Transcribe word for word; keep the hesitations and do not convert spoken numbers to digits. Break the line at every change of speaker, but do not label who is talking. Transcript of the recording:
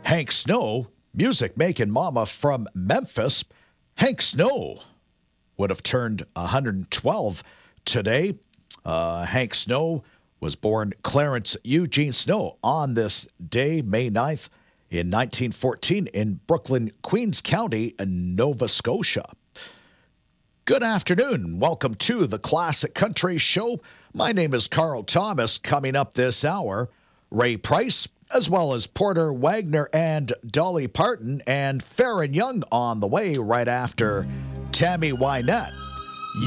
Hank Snow, music making mama from Memphis. Hank Snow would have turned one hundred twelve today. Uh, Hank Snow was born Clarence Eugene Snow on this day, May ninth, in nineteen fourteen in Brooklyn, Queens County, Nova Scotia. Good afternoon. Welcome to the Classic Country Show. My name is Carl Thomas. Coming up this hour, Ray Price, as well as Porter Wagner and Dolly Parton, and Farron Young on the way right after Tammy Wynette.